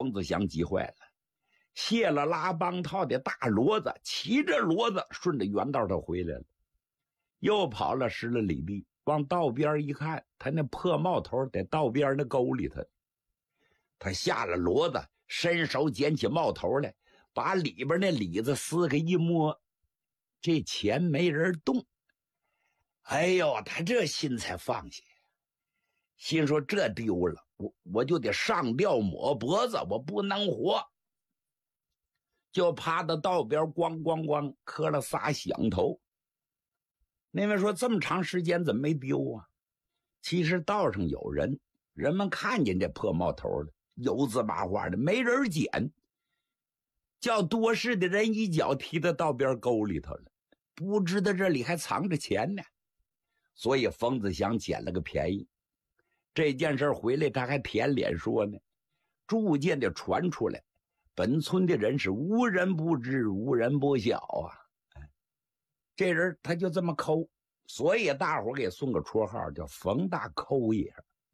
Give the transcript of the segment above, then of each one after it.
冯子祥急坏了，卸了拉帮套的大骡子，骑着骡子顺着原道他回来了，又跑了10来里地，往道边一看，他那破帽头在道边那沟里头。他下了骡子，伸手捡起帽头来，把里边那里子撕开一摸，这钱没人动。哎呦，他这心才放下，心说这丢了，我就得上吊抹脖子，我不能活。就趴到道边咣咣咣磕了仨响头。那位说这么长时间怎么没丢啊？其实道上有人，人们看见这破帽头了，油渍麻花的，没人捡，叫多事的人一脚踢到道边沟里头了，不知道这里还藏着钱呢。所以冯子祥捡了个便宜。这件事回来他还舔脸说呢，逐渐的传出来，本村的人是无人不知无人不晓啊。这人他就这么抠，所以大伙给送个绰号叫冯大抠爷。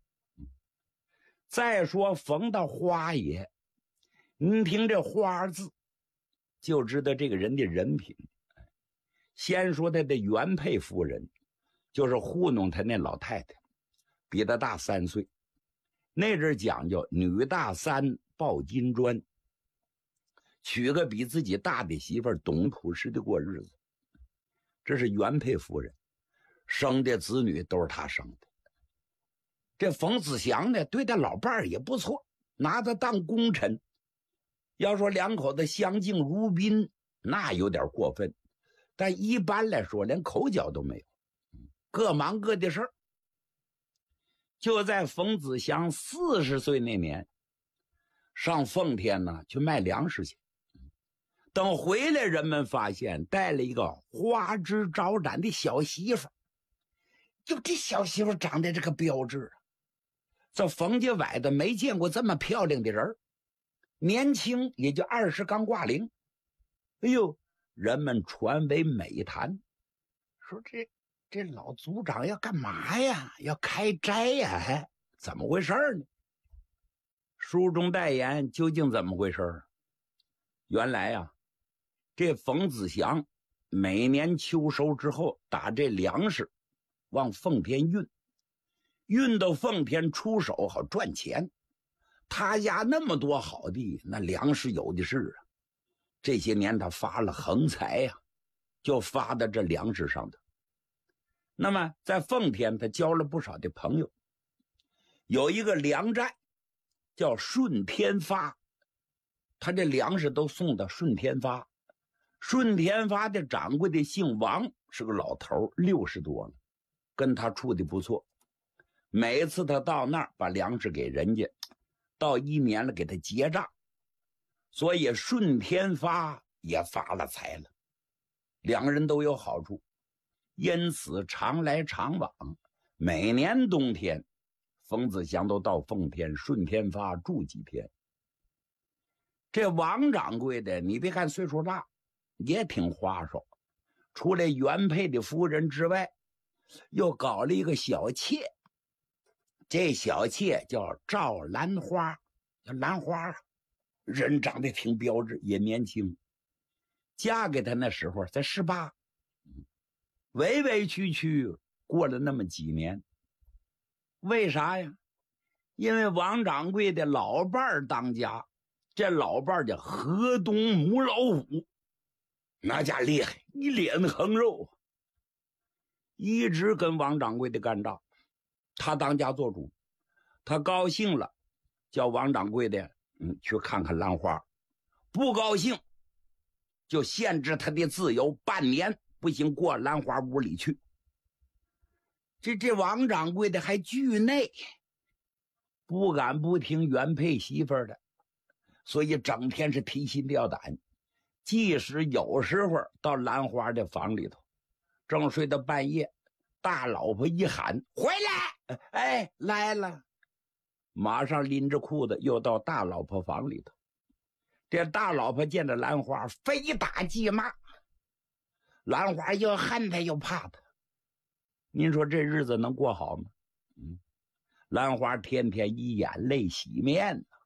再说冯大花爷，你听这花字就知道这个人的人品。先说他的原配夫人，就是糊弄他那老太太，比他大3岁。那阵讲究女大3抱金砖，娶个比自己大的媳妇儿，懂朴实的过日子。这是原配夫人，生的子女都是他生的。这冯子祥呢，对他老伴儿也不错，拿他当功臣。要说两口子相敬如宾，那有点过分，但一般来说连口角都没有，各忙各的事儿。就在冯子祥40岁那年，上奉天呢去卖粮食去。等回来，人们发现带了一个花枝招展的小媳妇。就这小媳妇长得这个标致啊，这冯家崴的没见过这么漂亮的人，年轻也就20刚挂零。哎呦，人们传为美谈，说这老族长要干嘛呀？要开斋呀？怎么回事呢？书中代言，究竟怎么回事？原来呀，这冯子祥每年秋收之后，打这粮食往奉天运到奉天出手好赚钱。他家那么多好地，那粮食有的是啊。这些年他发了横财呀，就发到这粮食上的。那么在奉天他交了不少的朋友，有一个粮站叫顺天发，他这粮食都送到顺天发。顺天发的掌柜的姓王，是个老头，60多了，跟他处的不错。每次他到那儿把粮食给人家，到1年了给他结账，所以顺天发也发了财了，两个人都有好处，因此常来常往。每年冬天，冯子祥都到奉天顺天发住几天。这王掌柜的，你别看岁数大，也挺花哨，除了原配的夫人之外，又搞了一个小妾。这小妾叫赵兰花，叫兰花，人长得挺标致，也年轻。嫁给他那时候才18，委委屈屈过了那么几年。为啥呀？因为王掌柜的老伴当家，这老伴叫河东母老虎，那家厉害，一脸横肉，一直跟王掌柜的干仗。他当家做主，他高兴了叫王掌柜的去看看兰花，不高兴就限制他的自由半年，不行过兰花屋里去。这王掌柜的还惧内，不敢不听原配媳妇的，所以整天是提心吊胆。即使有时候到兰花的房里头，正睡到半夜，大老婆一喊回来，哎，来了，马上拎着裤子又到大老婆房里头。这大老婆见着兰花非打即骂，兰花又恨他又怕他。您说这日子能过好吗？兰花天天以眼泪洗面